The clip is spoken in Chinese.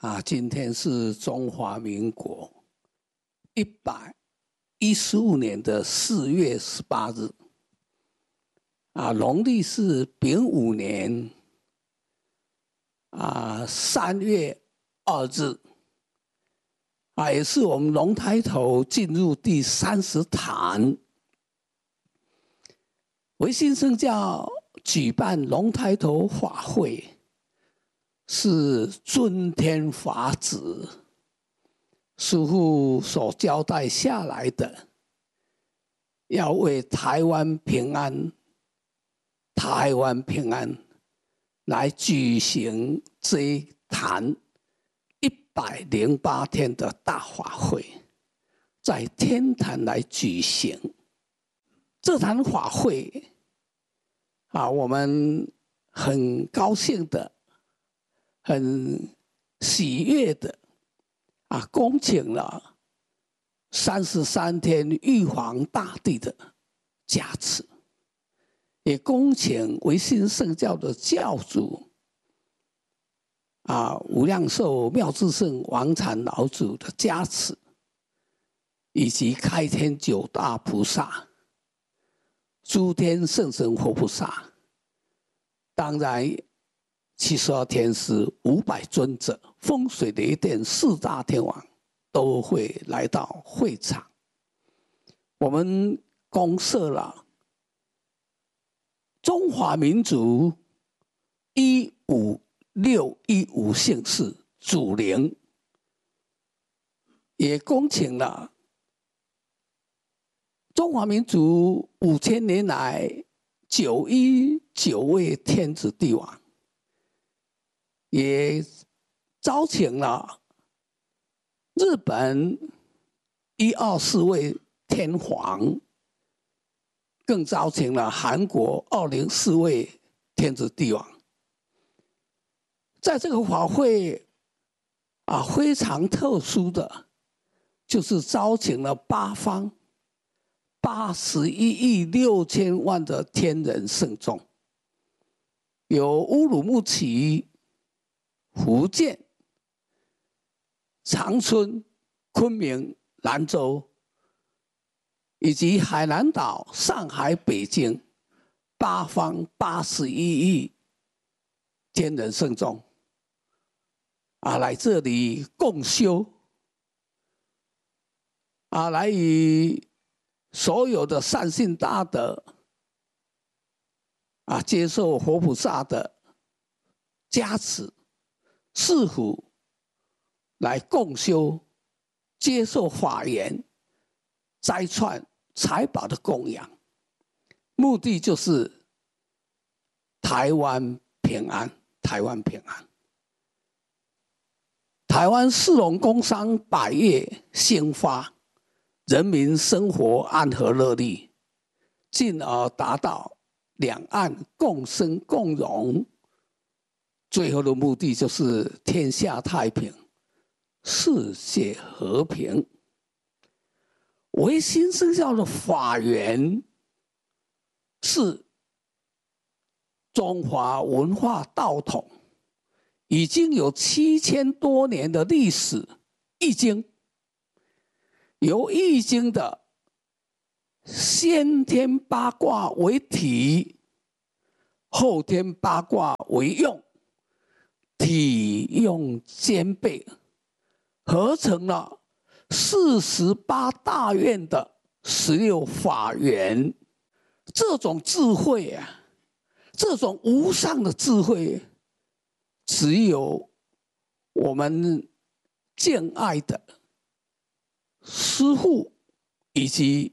今天是中华民国115年的4月18日，农历是丙午年3月2日，也是我们龙抬头进入第30坛。维新圣教举办龙抬头法会，是尊天法旨，师父所交代下来的，要为台湾平安来举行这一坛108天的大法会，在天坛来举行。这坛法会我们很高兴的、很喜悦的恭请了33天玉皇大帝的加持，也恭请维新圣教的教主无量寿妙智圣王禅老祖的加持，以及开天9大菩萨、诸天圣神活菩萨，当然72天师500尊者、风水雷电4大天王都会来到会场。我们公设了中华民族15615姓氏祖灵，也恭请了中华民族5000年来919位天子帝王，也招请了日本124位天皇，更招请了韩国204位天子帝王。在这个法会非常特殊的，就是招请了八方81亿6千万的天人圣众，有乌鲁木齐、福建、长春、昆明、兰州，以及海南岛、上海、北京八方81亿天人圣众来这里共修来与所有的善信大德接受活菩萨的加持，赐福来共修，接受法缘，斋串财宝的供养，目的就是台湾平安，台湾平安。台湾市容工商百业兴发，人民生活安和乐利，进而达到两岸共生共荣，最后的目的就是天下太平，世界和平。维新圣教的法源是中华文化道统，已经有7000多年的历史。易经由易经的先天八卦为体，后天八卦为用，体用兼备，合成了48大愿的16法源。这种智慧这种无上的智慧，只有我们敬爱的师父以及